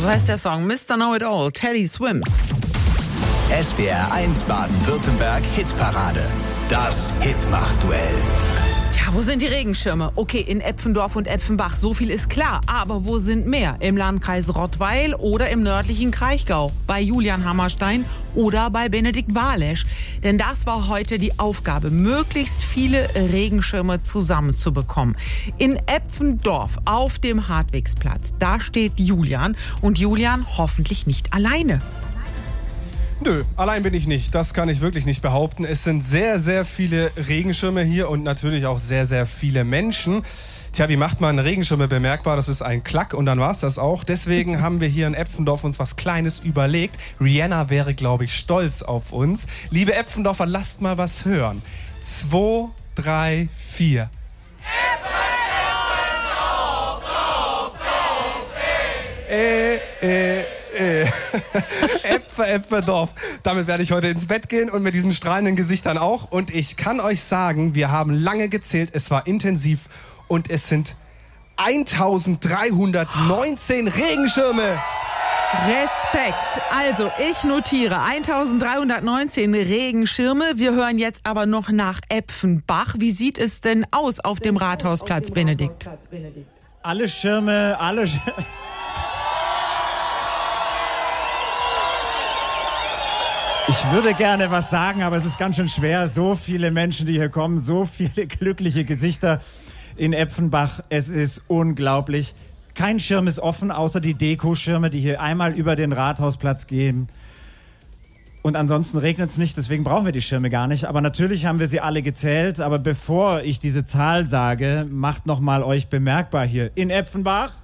so heißt der Song. Mr. Know-It-All, Teddy Swims. SWR 1 Baden-Württemberg Hitparade. Das Hitmach-Duell. Tja, wo sind die Regenschirme? Okay, in Epfendorf und Epfenbach, so viel ist klar. Aber wo sind mehr? Im Landkreis Rottweil oder im nördlichen Kraichgau? Bei Julian Hammerstein oder bei Benedikt Walesch? Denn das war heute die Aufgabe, möglichst viele Regenschirme zusammenzubekommen. In Epfendorf auf dem Hartwigsplatz, da steht Julian. Und Julian hoffentlich nicht alleine. Nö, allein bin ich nicht. Das kann ich wirklich nicht behaupten. Es sind sehr, sehr viele Regenschirme hier und natürlich auch sehr, sehr viele Menschen. Tja, wie macht man Regenschirme bemerkbar? Das ist ein Klack und dann war's das auch. Deswegen haben wir hier in Epfendorf uns was Kleines überlegt. Rihanna wäre, glaube ich, stolz auf uns. Liebe Epfendorfer, lasst mal was hören. 2, 3, 4. Epfendorf. Damit werde ich heute ins Bett gehen und mit diesen strahlenden Gesichtern auch. Und ich kann euch sagen, wir haben lange gezählt, es war intensiv und es sind 1319 Regenschirme. Respekt. Also, ich notiere 1319 Regenschirme. Wir hören jetzt aber noch nach Epfenbach. Wie sieht es denn aus auf dem Rathausplatz, Benedikt? Alle Schirme. Ich würde gerne was sagen, aber es ist ganz schön schwer. So viele Menschen, die hier kommen, so viele glückliche Gesichter in Epfenbach. Es ist unglaublich. Kein Schirm ist offen, außer die Dekoschirme, die hier einmal über den Rathausplatz gehen. Und ansonsten regnet es nicht, deswegen brauchen wir die Schirme gar nicht. Aber natürlich haben wir sie alle gezählt. Aber bevor ich diese Zahl sage, macht nochmal euch bemerkbar hier in Epfenbach.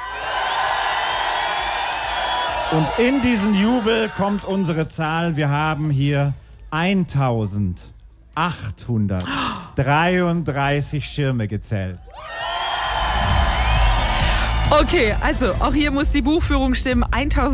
Und in diesen Jubel kommt unsere Zahl. Wir haben hier 1833 Schirme gezählt. Okay, also auch hier muss die Buchführung stimmen.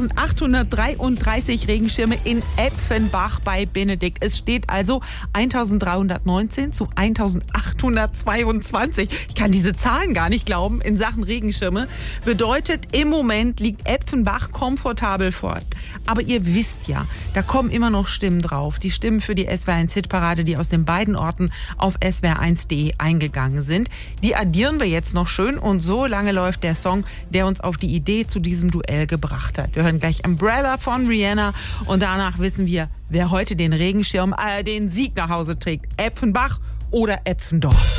1833 Regenschirme in Epfenbach bei Benedikt. Es steht also 1319 zu 1822. Ich kann diese Zahlen gar nicht glauben in Sachen Regenschirme. Bedeutet, im Moment liegt Epfenbach komfortabel vor. Aber ihr wisst ja, da kommen immer noch Stimmen drauf. Die Stimmen für die SWR1 Hitparade, die aus den beiden Orten auf swr1.de eingegangen sind. Die addieren wir jetzt noch schön und so lange läuft der Song, der uns auf die Idee zu diesem Duell gebracht hat. Wir hören gleich Umbrella von Rihanna und danach wissen wir, wer heute den Regenschirm, den Sieg nach Hause trägt. Epfenbach oder Epfendorf.